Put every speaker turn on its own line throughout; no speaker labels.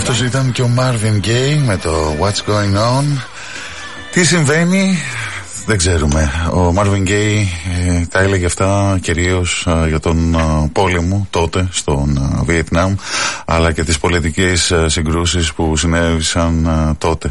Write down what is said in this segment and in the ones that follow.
Αυτός ήταν και ο Marvin Gaye με το What's Going On. Τι συμβαίνει δεν ξέρουμε. Ο Marvin Gaye τα έλεγε αυτά κυρίως για τον πόλεμο τότε στον Βιετνάμ, αλλά και τις πολιτικές συγκρούσεις που συνέβησαν τότε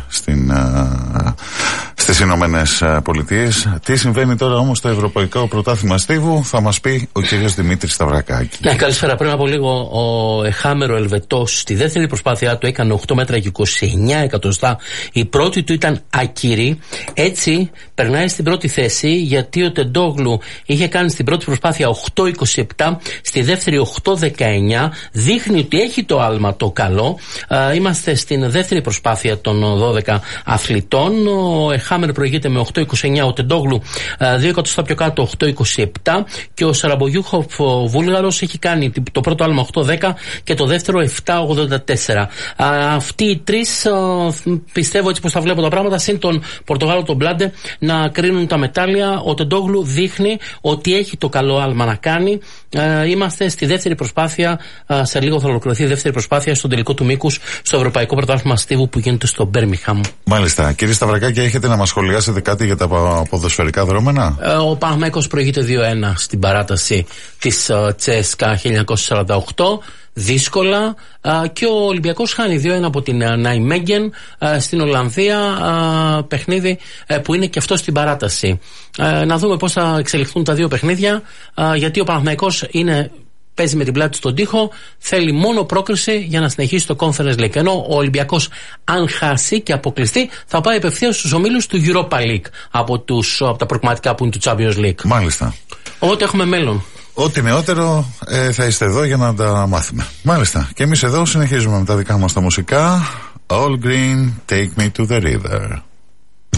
στις Ηνωμένες Πολιτείες. Τι συμβαίνει τώρα όμως στο Ευρωπαϊκό Πρωτάθλημα Στίβου, θα μας πει ο κύριος Δημήτρης Σταυρακάκη.
Ναι, καλησπέρα. Πριν από λίγο ο Χάμερο Ελβετός στη δεύτερη προσπάθειά του έκανε 8 μέτρα και 29 εκατοστά. Η πρώτη του ήταν ακυρή. Έτσι περνάει στην πρώτη θέση, γιατί ο Τεντόγλου είχε κάνει στην πρώτη προσπάθεια 8.27, στη δεύτερη 8.19. Δείχνει ότι έχει το άλμα το καλό. Είμαστε στην δεύτερη προσπάθεια των 12 αθλητών. Ο Χάμερ προηγείται με 8.29, ο Τεντόγλου 2 εκατοστά πιο κάτω 8.27 και ο Σαραμπογιούχοφ ο Βούλγαρος έχει κάνει το πρώτο άλμα 8.10 και το δεύτερο 7.84. Αυτοί οι τρεις πιστεύω, έτσι πως τα βλέπω τα πράγματα, συν τον Πορτογάλο τον Μπλάντε, να κρίνουν τα μετάλλια. Ο Τεντόγλου δείχνει ότι έχει το καλό άλμα να κάνει. Είμαστε στη δεύτερη προσπάθεια. Σε λίγο θα ολοκληρωθεί η δεύτερη προσπάθεια στον τελικό του μήκους στο Ευρωπαϊκό Πρωτάθλημα Στίβου που γίνεται στο Μπέρμιγχαμ. Μάλιστα.
Κύριε Σταυρακάκη, έχετε να μας σχολιάσετε κάτι για τα ποδοσφαιρικά δρόμενα?
Ο Παναθηναϊκός προηγείται 2-1 στην παράταση της Τσέσκα 1948. Δύσκολα, και ο Ολυμπιακός χάνει 2-1 από την Νάιμέγγεν στην Ολλανδία, παιχνίδι που είναι και αυτό στην παράταση. Να δούμε πώς θα εξελιχθούν τα δύο παιχνίδια, γιατί ο Παναθηναϊκός παίζει με την πλάτη στον τοίχο, θέλει μόνο πρόκριση για να συνεχίσει το Conference League. Ενώ ο Ολυμπιακός, αν χάσει και αποκλειστεί, θα πάει απευθείας στους ομίλους του Europa League από τα προκριματικά που είναι του Champions League.
Μάλιστα.
Οπότε έχουμε μέλλον.
Ό,τι νεότερο θα είστε εδώ για να τα μάθουμε. Μάλιστα. Και εμείς εδώ συνεχίζουμε με τα δικά μας τα μουσικά. All Green, Take Me to the River.